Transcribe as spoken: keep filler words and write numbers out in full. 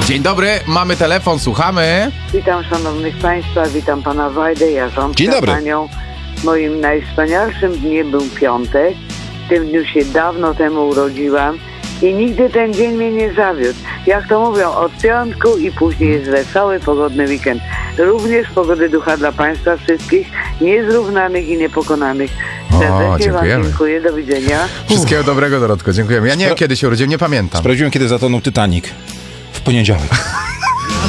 Dzień dobry, mamy telefon, słuchamy. Witam szanownych państwa, witam pana Wajdę, jarząbka Dzień dobry. panią. Moim najwspanialszym dniem był piątek. W tym dniu się dawno temu urodziłam i nigdy ten dzień mnie nie zawiódł. Jak to mówią, od piątku i później jest wesoły, pogodny weekend. Również pogody ducha dla państwa wszystkich, niezrównanych i niepokonanych. Serdecznie wam dziękujemy. dziękuję, do widzenia. Wszystkiego dobrego, Dorotko, dziękujemy. Ja nie wiem, kiedy się urodziłem, nie pamiętam. Sprawdziłem, kiedy zatonął Titanic. W poniedziałek.